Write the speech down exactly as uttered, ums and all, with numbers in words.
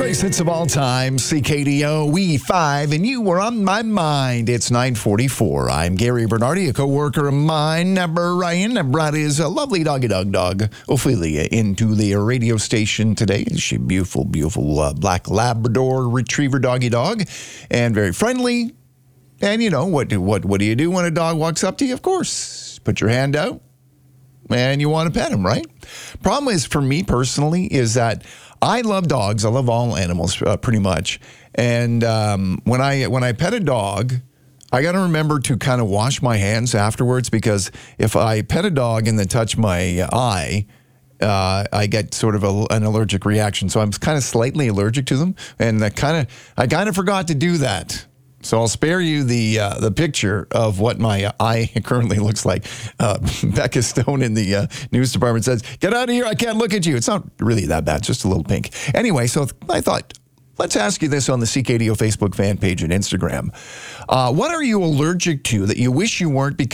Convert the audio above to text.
Greatest hits of all time, C K D O, We Five, and you were on my mind. It's nine forty-four. I'm Gary Bernardi, a co-worker of mine. Brian brought his uh, lovely doggy dog dog, Ophelia, into the radio station today. She's a beautiful, beautiful uh, black Labrador retriever doggy dog, and very friendly. And you know, what, what, what do you do when a dog walks up to you? Of course, put your hand out, and you want to pet him, right? Problem is, for me personally, is that I love dogs. I love all animals uh, pretty much. And um, when I when I pet a dog, I got to remember to kind of wash my hands afterwards, because if I pet a dog and then touch my eye, uh, I get sort of a, an allergic reaction. So I'm kind of slightly allergic to them, and I kind of I kind of forgot to do that. So I'll spare you the uh, the picture of what my eye currently looks like. Uh, Becca Stone in the uh, news department says, "Get out of here, I can't look at you." It's not really that bad, it's just a little pink. Anyway, so I thought, let's ask you this on the C K D O Facebook fan page and Instagram. Uh, what are you allergic to that you wish you weren't, because